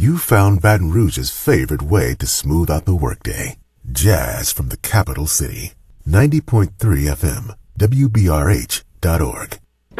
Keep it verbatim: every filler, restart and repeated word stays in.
You found Baton Rouge's favorite way to smooth out the workday. Jazz from the capital city. ninety point three F M, W B R H dot org.